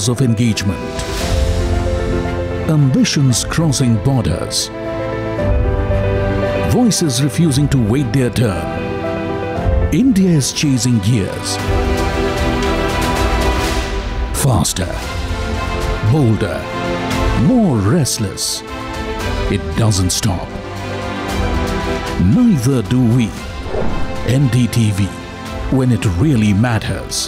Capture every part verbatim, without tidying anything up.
levels of engagement, ambitions crossing borders, voices refusing to wait their turn. India is chasing gears. Faster, bolder, more restless. It doesn't stop. Neither do we. N D T V, when it really matters.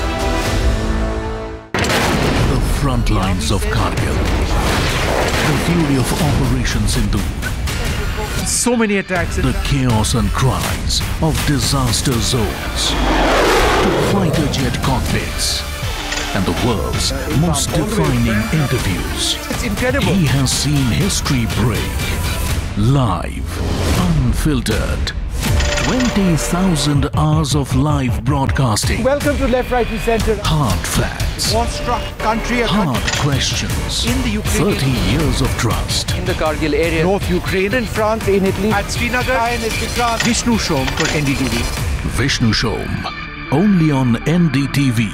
The front lines of Kargil. The fury of Operation Sindoor. So many attacks. The chaos and cries of disaster zones. To fighter jet cockpits. And the world's most defining interviews. It's incredible. He has seen history break. Live, unfiltered. twenty thousand hours of live broadcasting. Welcome to Left, Right and Centre. Hard facts. War-struck country. Hard questions. In the Ukraine. thirty years of trust. In the Kargil area. North Ukraine. In France. In Italy. At Srinagar. France. Vishnu Shom for N D T V. Vishnu Shom. Only on N D T V.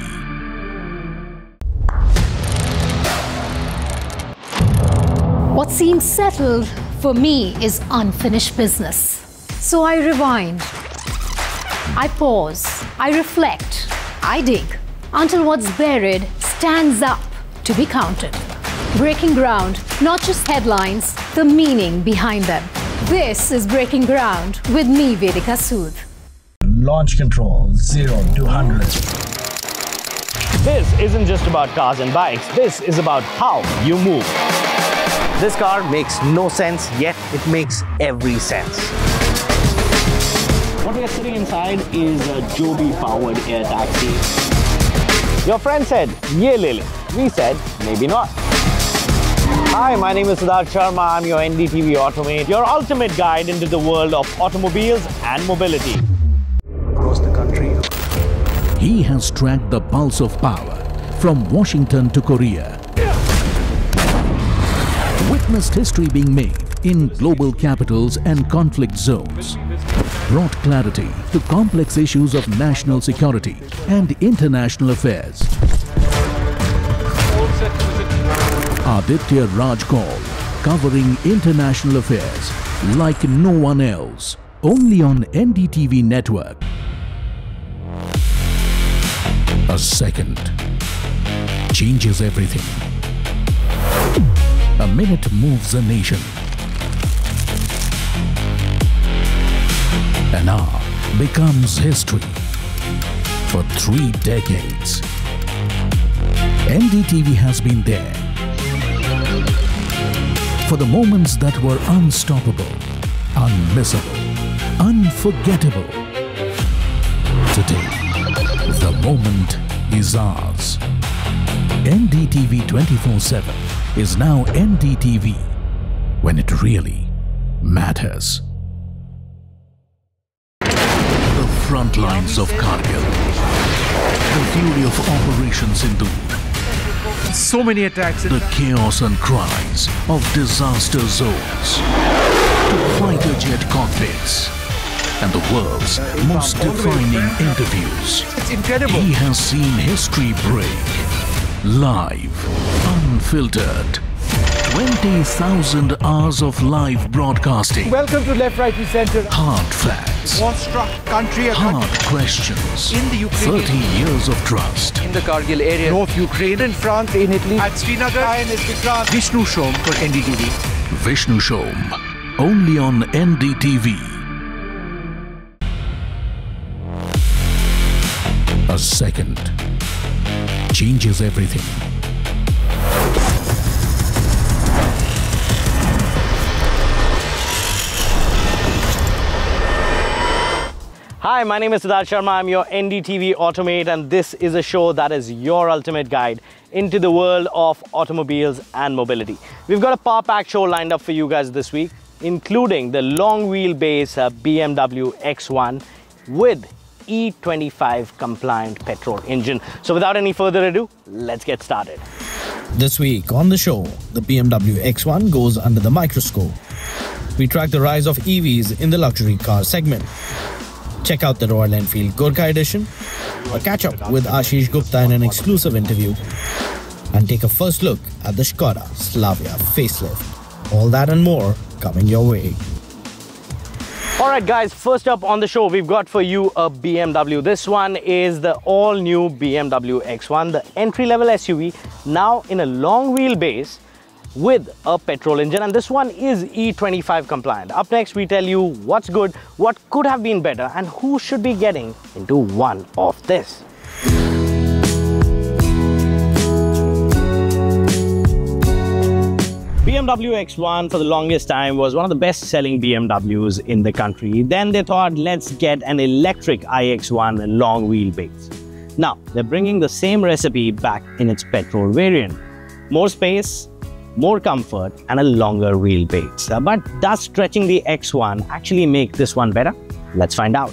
What seems settled for me is unfinished business. So I rewind, I pause, I reflect, I dig, until what's buried stands up to be counted. Breaking ground, not just headlines, the meaning behind them. This is Breaking Ground with me, Vedika Sood. Launch control, zero to one hundred. This isn't just about cars and bikes, this is about how you move. This car makes no sense, yet it makes every sense. What we are sitting inside is a Joby-powered air taxi. Your friend said, "Ye le le." We said, maybe not. Hi, my name is Siddharth Sharma. I'm your N D T V Automate, your ultimate guide into the world of automobiles and mobility. Across the country. He has tracked the pulse of power from Washington to Korea. Witnessed history being made in global capitals and conflict zones. Brought clarity to complex issues of national security and international affairs. Aditya Raj Kaul, covering international affairs like no one else, only on N D T V network. A second changes everything. A minute moves a nation. An hour becomes history. For three decades, N D T V has been there. For the moments that were unstoppable, unmissable, unforgettable. Today, the moment is ours. N D T V twenty-four seven is now N D T V, when it really matters. The front lines of Kargil. The fury of Operation Sindoor. So many attacks. The chaos and cries of disaster zones. To fighter jet cockpits. And the world's most defining interviews. It's incredible. He has seen history break. Live, unfiltered. twenty thousand hours of live broadcasting. Welcome to Left, Right and Centre. Hard facts. War-struck country. Hard questions. In the Ukraine. thirty years of trust. In the Kargil area. North Ukraine. In France. In Italy. At Srinagar. France. Vishnu Shom for N D T V. Vishnu Shom. Only on N D T V. A second changes everything. Hi, my name is Siddharth Sharma. I'm your N D T V Automate, and this is a show that is your ultimate guide into the world of automobiles and mobility. We've got a power-packed show lined up for you guys this week, including the long wheelbase uh, B M W X one with E twenty-five compliant petrol engine. So without any further ado, let's get started. This week on the show, the B M W X one goes under the microscope. We track the rise of E Vs in the luxury car segment. Check out the Royal Enfield Gorkha edition, or catch up with Ashish Gupta in an exclusive interview. and take a first look at the Škoda Slavia facelift. All that and more coming your way. Alright guys, first up on the show, we've got for you a B M W. This one is the all-new B M W X one, the entry-level S U V, now in a long wheelbase with a petrol engine, and this one is E twenty-five compliant. Up next, we tell you what's good, what could have been better, and who should be getting into one of this. B M W X one for the longest time was one of the best selling B M Ws in the country. Then they thought, let's get an electric i X one long wheelbase. Now, they're bringing the same recipe back in its petrol variant. More space, more comfort, and a longer wheelbase. Uh, but does stretching the X one actually make this one better? Let's find out.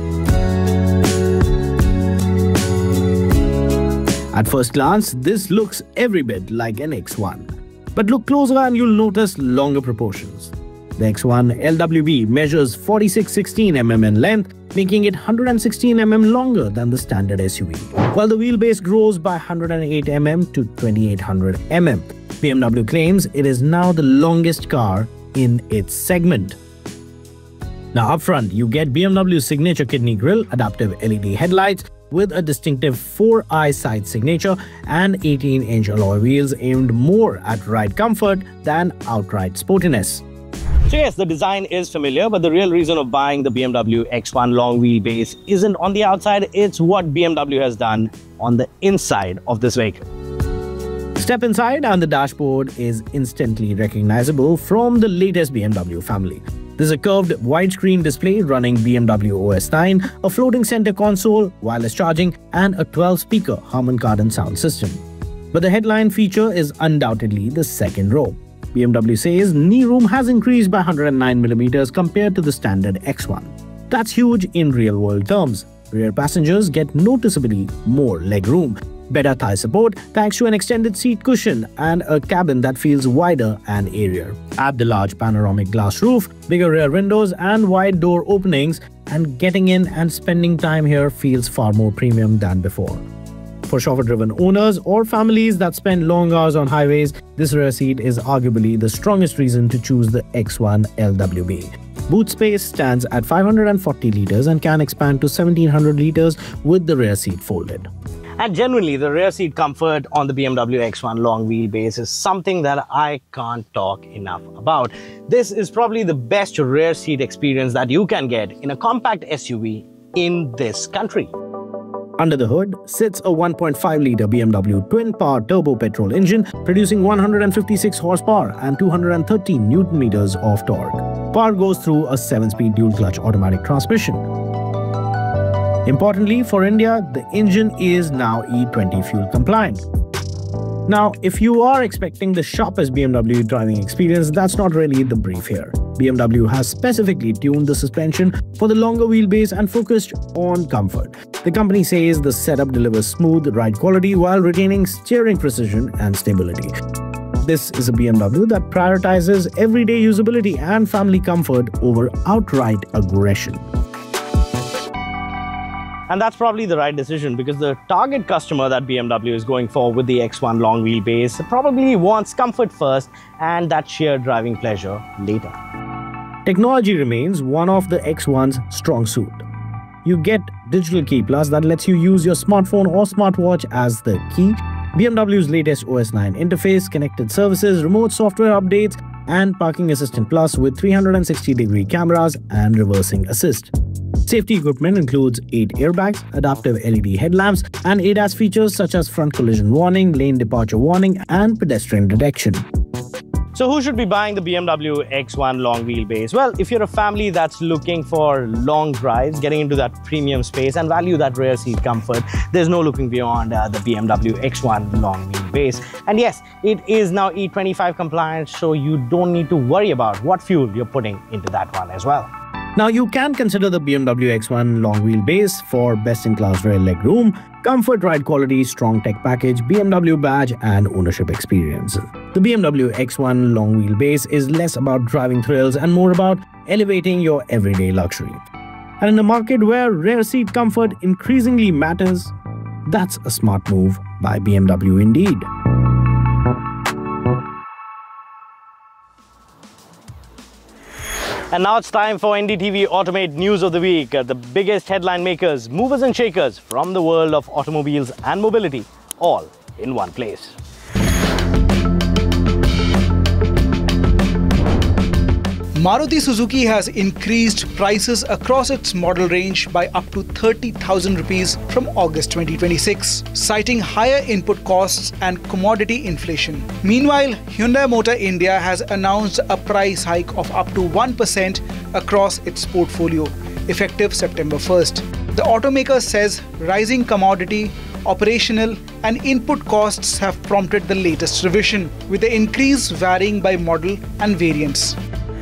At first glance, this looks every bit like an X one. But look closer and you'll notice longer proportions. The X one L W B measures forty-six sixteen millimeters in length, making it one hundred sixteen millimeters longer than the standard S U V, while the wheelbase grows by one hundred eight millimeters to twenty-eight hundred millimeters. B M W claims it is now the longest car in its segment. Now up front, you get B M W's signature kidney grille, adaptive L E D headlights with a distinctive four-eye side signature and eighteen inch alloy wheels aimed more at ride comfort than outright sportiness. So yes, the design is familiar, but the real reason of buying the B M W X one long wheelbase isn't on the outside, it's what B M W has done on the inside of this vehicle. Step inside and the dashboard is instantly recognizable from the latest B M W family. There's a curved widescreen display running B M W O S nine, a floating center console, wireless charging, and a twelve speaker Harman Kardon sound system. But the headline feature is undoubtedly the second row. B M W says knee room has increased by one hundred nine millimeters compared to the standard X one. That's huge in real-world terms. Rear passengers get noticeably more legroom, better thigh support thanks to an extended seat cushion and a cabin that feels wider and airier. Add the large panoramic glass roof, bigger rear windows and wide door openings, and getting in and spending time here feels far more premium than before. For chauffeur-driven owners or families that spend long hours on highways, this rear seat is arguably the strongest reason to choose the X one L W B. Boot space stands at five hundred forty liters and can expand to seventeen hundred liters with the rear seat folded. And generally, the rear seat comfort on the B M W X one long wheelbase is something that I can't talk enough about. This is probably the best rear seat experience that you can get in a compact S U V in this country. Under the hood sits a one point five liter B M W twin-power turbo petrol engine producing one hundred fifty-six horsepower and two hundred thirteen newton meters of torque. Power goes through a seven speed dual-clutch automatic transmission. Importantly, for India, the engine is now E twenty fuel compliant. Now, if you are expecting the sharpest B M W driving experience, that's not really the brief here. B M W has specifically tuned the suspension for the longer wheelbase and focused on comfort. The company says the setup delivers smooth ride quality while retaining steering precision and stability. This is a B M W that prioritizes everyday usability and family comfort over outright aggression. And that's probably the right decision because the target customer that B M W is going for with the X one long wheelbase probably wants comfort first and that sheer driving pleasure later. Technology remains one of the X one's strong suit. You get Digital Key Plus that lets you use your smartphone or smartwatch as the key, B M W's latest O S nine interface, connected services, remote software updates, and Parking Assistant Plus with three hundred sixty degree cameras and reversing assist. Safety equipment includes eight airbags, adaptive L E D headlamps, and A D A S features such as front collision warning, lane departure warning, and pedestrian detection. So who should be buying the B M W X one long wheelbase? Well, if you're a family that's looking for long drives, getting into that premium space and value that rear seat comfort, there's no looking beyond uh, the B M W X one long wheelbase. And yes, it is now E twenty-five compliant, so you don't need to worry about what fuel you're putting into that one as well. Now, you can consider the B M W X one long wheelbase for best-in-class rear legroom, comfort, ride quality, strong tech package, B M W badge, and ownership experience. The B M W X one long wheelbase is less about driving thrills and more about elevating your everyday luxury. And in a market where rear seat comfort increasingly matters, that's a smart move by B M W indeed. And now it's time for N D T V Automate News of the Week. The biggest headline makers, movers and shakers from the world of automobiles and mobility, all in one place. Maruti Suzuki has increased prices across its model range by up to thirty thousand rupees from August twenty twenty-six, citing higher input costs and commodity inflation. Meanwhile, Hyundai Motor India has announced a price hike of up to one percent across its portfolio, effective September first. The automaker says rising commodity, operational and input costs have prompted the latest revision, with the increase varying by model and variants.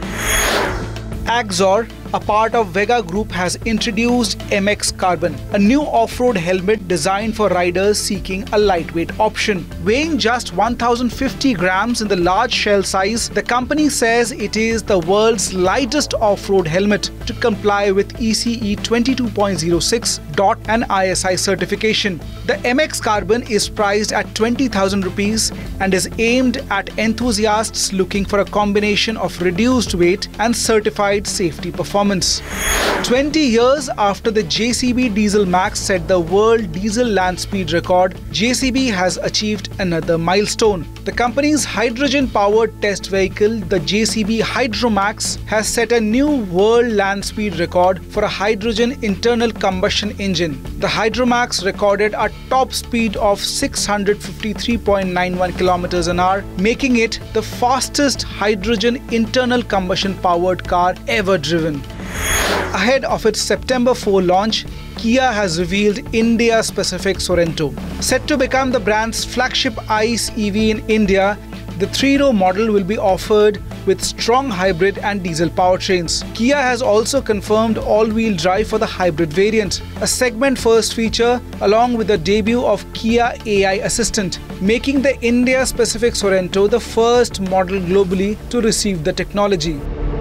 Axor, a part of Vega Group, has introduced M X Carbon, a new off-road helmet designed for riders seeking a lightweight option. Weighing just one thousand fifty grams in the large shell size, the company says it is the world's lightest off-road helmet to comply with E C E twenty-two point oh six DOT and I S I certification. The M X Carbon is priced at twenty thousand rupees and is aimed at enthusiasts looking for a combination of reduced weight and certified safety performance. twenty years after the J C B Diesel Max set the world diesel land speed record, J C B has achieved another milestone. The company's hydrogen-powered test vehicle, the J C B Hydromax, has set a new world land speed record for a hydrogen internal combustion engine. The Hydromax recorded a top speed of six hundred fifty-three point nine one kilometers an hour, making it the fastest hydrogen internal combustion powered car ever driven. Ahead of its September fourth launch, Kia has revealed India-specific Sorento. Set to become the brand's flagship ICE E V in India, the three-row model will be offered with strong hybrid and diesel powertrains. Kia has also confirmed all-wheel drive for the hybrid variant, a segment-first feature along with the debut of Kia A I Assistant, making the India-specific Sorento the first model globally to receive the technology.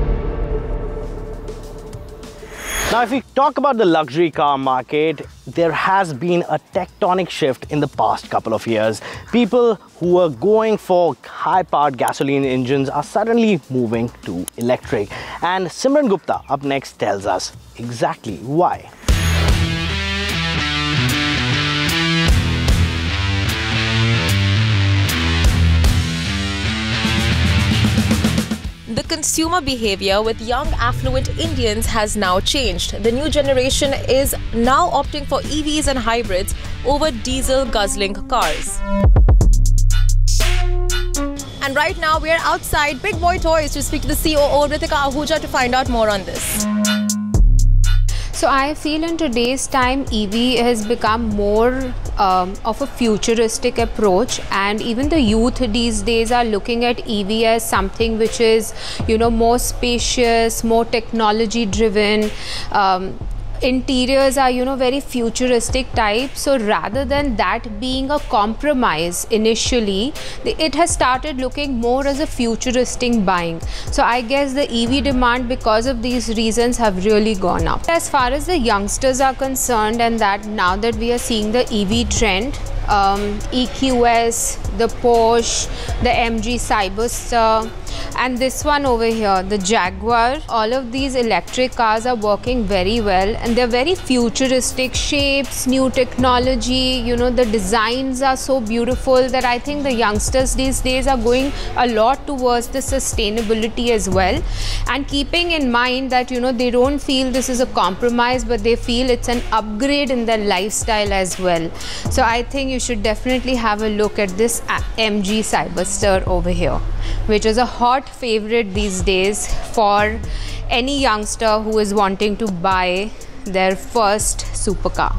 Now, if we talk about the luxury car market, there has been a tectonic shift in the past couple of years. People who were going for high-powered gasoline engines are suddenly moving to electric. And Simran Gupta up next tells us exactly why. The consumer behavior with young affluent Indians has now changed. The new generation is now opting for E Vs and hybrids over diesel guzzling cars. And right now we are outside Big Boy Toys to speak to the C O O Ritika Ahuja to find out more on this. So I feel in today's time E V has become more um, of a futuristic approach, and even the youth these days are looking at E V as something which is, you know, more spacious, more technology driven. Um, interiors are, you know, very futuristic type. So rather than that being a compromise initially, it has started looking more as a futuristic buying. So I guess the E V demand because of these reasons have really gone up. As far as the youngsters are concerned, and that now that we are seeing the E V trend, um, E Q S, the Porsche, the M G Cyberster, and this one over here, the Jaguar, all of these electric cars are working very well, and they're very futuristic shapes, new technology, you know, the designs are so beautiful that I think the youngsters these days are going a lot towards the sustainability as well, and keeping in mind that, you know, they don't feel this is a compromise, but they feel it's an upgrade in their lifestyle as well. So I think you should definitely have a look at this M G Cyberster over here, which is a hot favorite these days for any youngster who is wanting to buy their first supercar.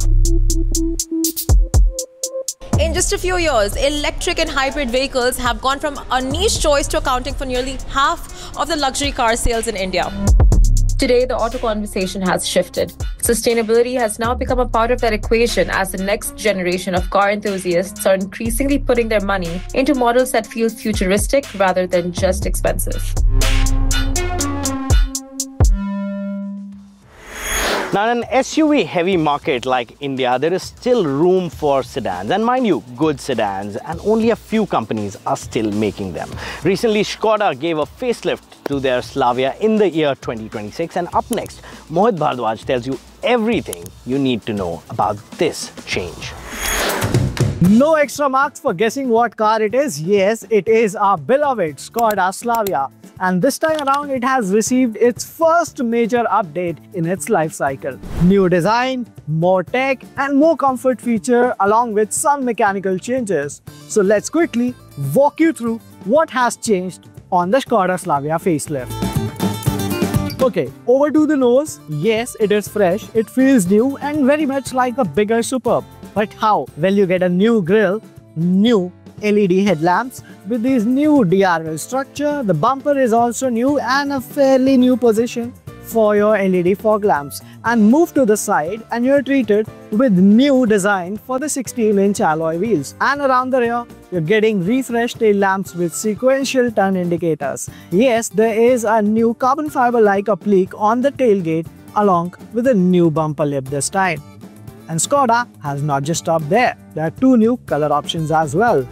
In just a few years, electric and hybrid vehicles have gone from a niche choice to accounting for nearly half of the luxury car sales in India. Today, the auto conversation has shifted. Sustainability has now become a part of that equation as the next generation of car enthusiasts are increasingly putting their money into models that feel futuristic rather than just expensive. Now, in an S U V-heavy market like India, there is still room for sedans. And mind you, good sedans, and only a few companies are still making them. Recently, Skoda gave a facelift to their Slavia in the year twenty twenty-six. And up next, Mohit Bhardwaj tells you everything you need to know about this change. No extra marks for guessing what car it is. Yes, it is our beloved Skoda Slavia. And this time around, it has received its first major update in its life cycle. New design, more tech, and more comfort feature along with some mechanical changes. So let's quickly walk you through what has changed on the Skoda Slavia facelift. Okay, over to the nose. Yes, it is fresh, it feels new and very much like a bigger Superb. But how? Well, you get a new grille, new L E D headlamps with this new D R L structure. The bumper is also new and a fairly new position for your L E D fog lamps. And move to the side and you're treated with new design for the sixteen inch alloy wheels. And around the rear, you're getting refreshed tail lamps with sequential turn indicators. Yes, there is a new carbon fiber-like applique on the tailgate along with a new bumper lip this time. And Skoda has not just stopped there. There are two new color options as well.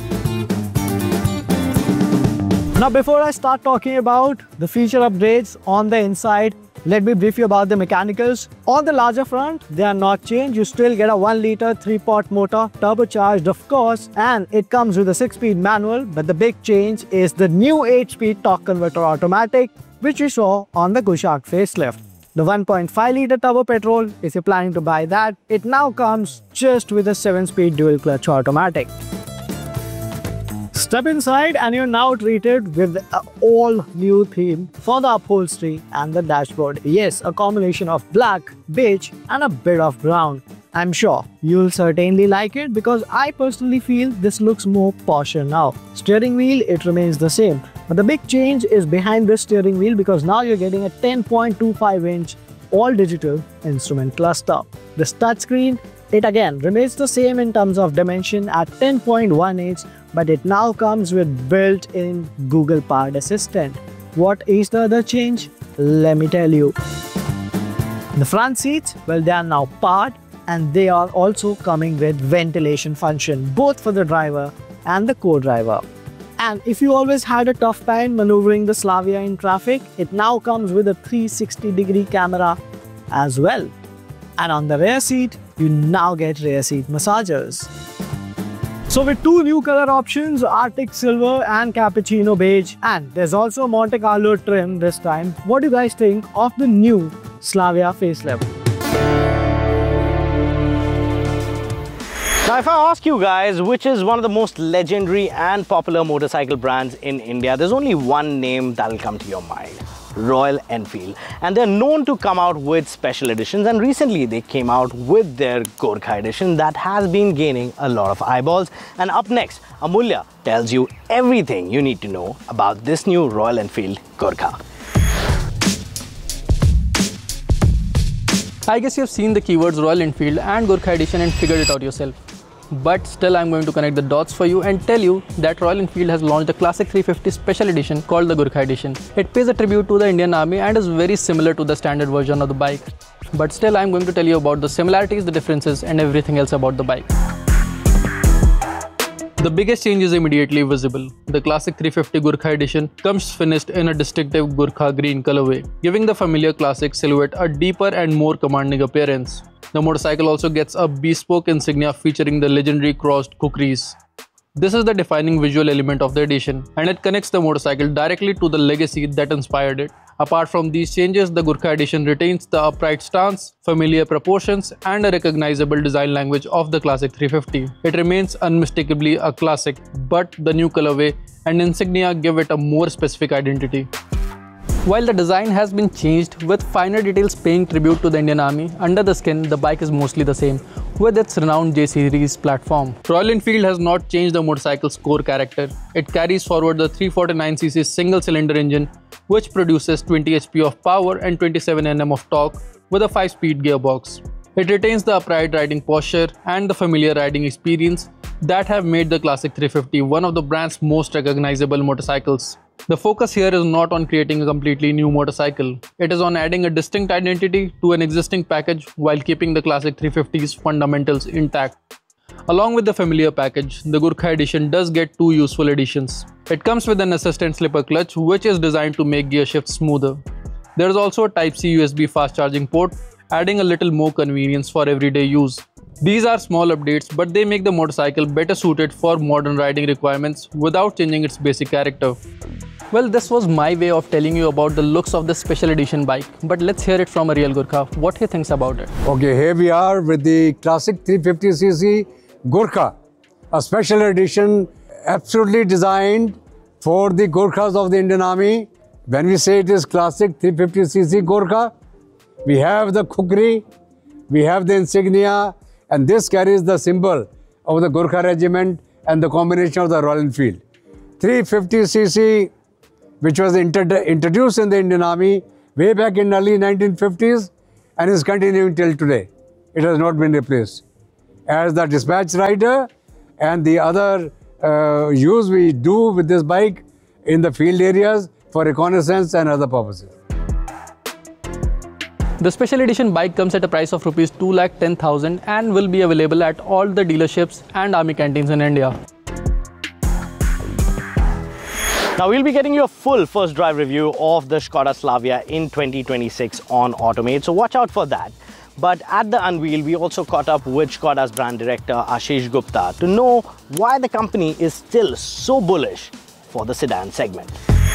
Now, before I start talking about the feature upgrades on the inside, let me brief you about the mechanicals. On the larger front, they are not changed. You still get a one liter three pot motor, turbocharged of course, and it comes with a six speed manual. But the big change is the new eight speed torque converter automatic, which we saw on the Kushaq facelift. The one point five liter turbo petrol, if you're planning to buy that, it now comes just with a seven speed dual clutch automatic. Step inside and you're now treated with an all-new theme for the upholstery and the dashboard. Yes, a combination of black, beige and a bit of brown. I'm sure you'll certainly like it because I personally feel this looks more posher now. Steering wheel, it remains the same. But the big change is behind this steering wheel because now you're getting a ten point two five inch all-digital instrument cluster. This touchscreen, it again remains the same in terms of dimension at ten point one inch, but it now comes with built-in Google Powered Assistant. What is the other change? Let me tell you. The front seats, well, they are now powered and they are also coming with ventilation function, both for the driver and the co-driver. And if you always had a tough time maneuvering the Slavia in traffic, it now comes with a three sixty degree camera as well. And on the rear seat, you now get rear seat massagers. So with two new color options, Arctic Silver and Cappuccino Beige, and there's also Monte Carlo trim this time. What do you guys think of the new Slavia facelift? Now, if I ask you guys which is one of the most legendary and popular motorcycle brands in India, there's only one name that'll come to your mind. Royal Enfield. And they're known to come out with special editions, and recently they came out with their Gorkha edition that has been gaining a lot of eyeballs. And up next, Amulya tells you everything you need to know about this new Royal Enfield Gorkha. I guess you have seen the keywords Royal Enfield and Gorkha edition and figured it out yourself. But still, I'm going to connect the dots for you and tell you that Royal Enfield has launched a classic three fifty special edition called the Gorkha edition. It pays a tribute to the Indian Army and is very similar to the standard version of the bike. But still, I'm going to tell you about the similarities, the differences and everything else about the bike. The biggest change is immediately visible. The classic three fifty Gorkha edition comes finished in a distinctive Gorkha green colorway, giving the familiar classic silhouette a deeper and more commanding appearance. The motorcycle also gets a bespoke insignia featuring the legendary crossed kukris. This is the defining visual element of the edition, and it connects the motorcycle directly to the legacy that inspired it. Apart from these changes, the Gorkha edition retains the upright stance, familiar proportions, and a recognizable design language of the classic three fifty. It remains unmistakably a classic, but the new colorway and insignia give it a more specific identity. While the design has been changed with finer details paying tribute to the Indian Army, under the skin the bike is mostly the same, with its renowned J series platform. Royal Enfield has not changed the motorcycle's core character. It carries forward the three forty-nine c c single-cylinder engine, which produces twenty h p of power and twenty-seven newton meters of torque with a five speed gearbox. It retains the upright riding posture and the familiar riding experience that have made the classic three fifty one of the brand's most recognizable motorcycles. The focus here is not on creating a completely new motorcycle. It is on adding a distinct identity to an existing package while keeping the classic three fifty's fundamentals intact. Along with the familiar package, the Gurkha edition does get two useful additions. It comes with an assistant slipper clutch which is designed to make gear shifts smoother. There is also a Type C U S B fast charging port, adding a little more convenience for everyday use. These are small updates, but they make the motorcycle better suited for modern riding requirements without changing its basic character. Well, this was my way of telling you about the looks of this special edition bike, but let's hear it from a real Gurkha, what he thinks about it. Okay, here we are with the classic three fifty c c Gurkha, a special edition absolutely designed for the Gurkhas of the Indian Army. When we say it is classic three fifty c c Gurkha, we have the kukri, we have the insignia, and this carries the symbol of the Gurkha regiment and the combination of the Royal Enfield. three fifty c c, which was introduced in the Indian Army way back in early nineteen fifties and is continuing till today. It has not been replaced. As the dispatch rider and the other uh, use we do with this bike in the field areas for reconnaissance and other purposes. The special edition bike comes at a price of rupees two lakh ten thousand and will be available at all the dealerships and army canteens in India. Now we'll be getting you a full first drive review of the Skoda Slavia in twenty twenty-six on Automate, so watch out for that. But at the unveil, we also caught up with Skoda's brand director Ashish Gupta to know why the company is still so bullish for the sedan segment.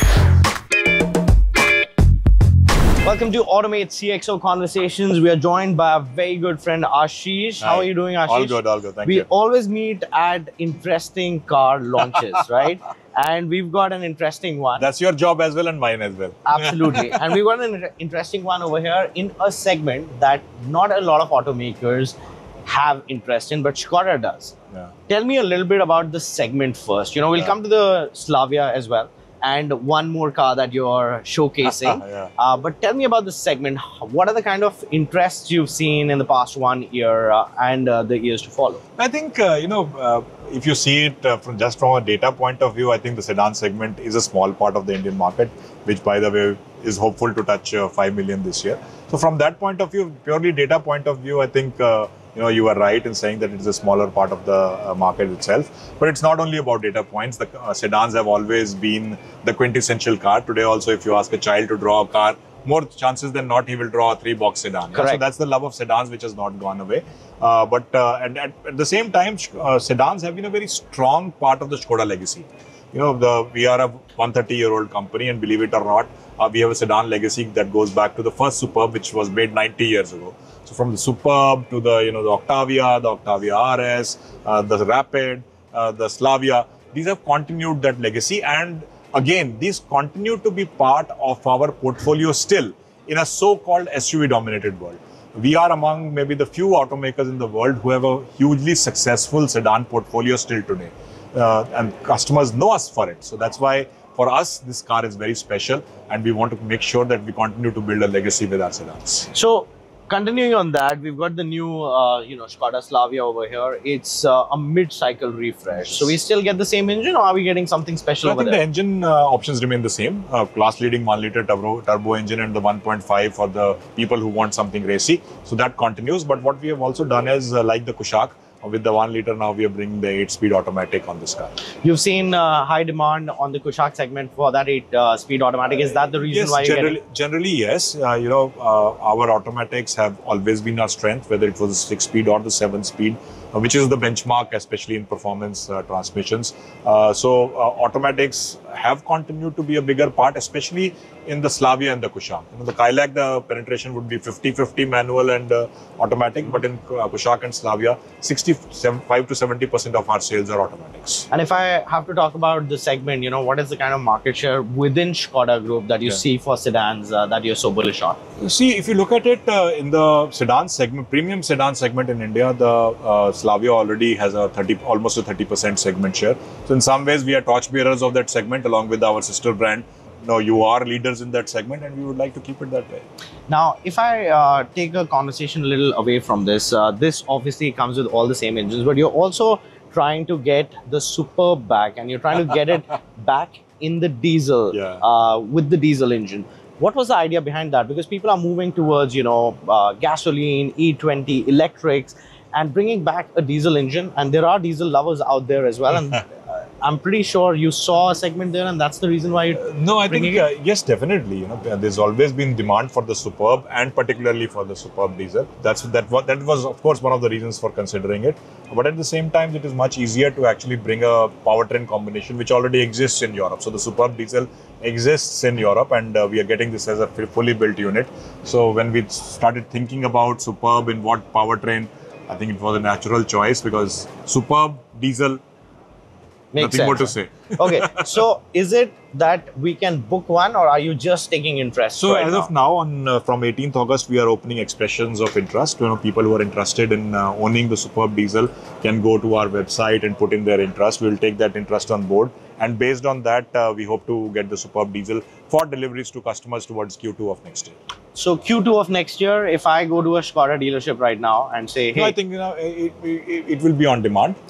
Welcome to Automate C X O Conversations. We are joined by a very good friend, Ashish. Hi. How are you doing, Ashish? All good, all good. Thank we you. We always meet at interesting car launches, right? And we've got an interesting one. That's your job as well and mine as well. Absolutely. And we've got an interesting one over here in a segment that not a lot of automakers have interest in, but Skoda does. Yeah. Tell me a little bit about the segment first. You know, we'll yeah. come to the Slavia as well, and one more car that you're showcasing. yeah. uh, but tell me about this segment. What are the kind of interests you've seen in the past one year uh, and uh, the years to follow? I think, uh, you know, uh, if you see it uh, from just from a data point of view, I think the sedan segment is a small part of the Indian market, which, by the way, is hopeful to touch uh, five million this year. So from that point of view, purely data point of view, I think, uh, you know, you are right in saying that it is a smaller part of the uh, market itself. But it's not only about data points. The uh, sedans have always been the quintessential car. Today also, if you ask a child to draw a car, more chances than not, he will draw a three-box sedan. Correct. So that's the love of sedans, which has not gone away. Uh, but uh, and at, at the same time, uh, sedans have been a very strong part of the Skoda legacy. You know, the, we are a one hundred thirty year old company, and believe it or not, uh, we have a sedan legacy that goes back to the first Superb, which was made ninety years ago. So from the Superb to the, you know, the Octavia, the Octavia R S, uh, the Rapid, uh, the Slavia, these have continued that legacy. And again, these continue to be part of our portfolio still in a so-called S U V dominated world. We are among maybe the few automakers in the world who have a hugely successful sedan portfolio still today. Uh, and customers know us for it. So that's why for us, this car is very special, and we want to make sure that we continue to build a legacy with our sedans. So continuing on that, we've got the new, uh, you know, Skoda Slavia over here. It's uh, a mid-cycle refresh. So we still get the same engine, or are we getting something special so over I think there? the engine uh, options remain the same. Uh, class-leading one liter turbo, turbo engine and the one point five for the people who want something racy. So that continues. But what we have also done is, uh, like the Kushaq, with the one liter, now we are bringing the eight speed automatic on this car. You've seen uh, high demand on the Kushaq segment for that eight speed automatic. Is that the reason yes, why you're generally, getting? Generally, yes. Uh, you know, uh, our automatics have always been our strength, whether it was the six speed or the seven speed, uh, which is the benchmark, especially in performance uh, transmissions. Uh, so uh, automatics have continued to be a bigger part, especially in the Slavia and the Kushaq. You know, the Kailak, the penetration would be fifty fifty manual and uh, automatic, but in uh, Kushaq and Slavia, sixty-five to seventy percent of our sales are automatics. And if I have to talk about the segment, you know, what is the kind of market share within Skoda Group that you yeah. see for sedans uh, that you're so bullish on? You see, if you look at it uh, in the sedan segment, premium sedan segment in India, the uh, Slavia already has a thirty, almost a thirty percent segment share. So in some ways, we are torchbearers of that segment along with our sister brand. No, you are leaders in that segment, and we would like to keep it that way. Now, if I uh, take a conversation a little away from this, uh, this obviously comes with all the same engines, but you're also trying to get the Superb back, and you're trying to get it back in the diesel, Yeah. uh, with the diesel engine. What was the idea behind that? Because people are moving towards, you know, uh, gasoline, E twenty, electrics, and bringing back a diesel engine. And there are diesel lovers out there as well. And uh, I'm pretty sure you saw a segment there, and that's the reason why you're No, I think bringing it. uh, yes, definitely. You know, there's always been demand for the Superb, and particularly for the Superb diesel. That's that. Was, that was, of course, one of the reasons for considering it. But at the same time, it is much easier to actually bring a powertrain combination which already exists in Europe. So the Superb diesel exists in Europe, and uh, we are getting this as a fully built unit. So when we started thinking about Superb in what powertrain, I think it was a natural choice because Superb diesel. Makes Nothing more sense. to say. Okay, so is it that we can book one, or are you just taking interest? So right as now? of now, on uh, from eighteenth August, we are opening expressions of interest. You know, people who are interested in uh, owning the Superb diesel can go to our website and put in their interest. We will take that interest on board, and based on that, uh, we hope to get the Superb diesel for deliveries to customers towards Q two of next year. So Q two of next year, if I go to a Skoda dealership right now and say, hey, No, I think you know it, it, it will be on demand.